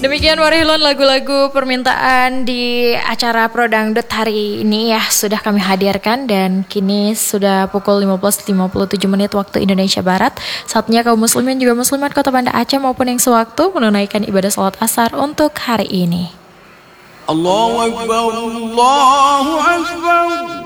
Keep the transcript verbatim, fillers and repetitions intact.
Demikian Warihilun lagu-lagu permintaan di acara Pro Dangdut hari ini ya sudah kami hadirkan dan kini sudah pukul lima belas lima puluh tujuh menit waktu Indonesia Barat. Saatnya kaum muslimin juga muslimat Kota Banda Aceh maupun yang sewaktu menunaikan ibadah salat asar untuk hari ini. Allahu Akbar, Allahu Akbar.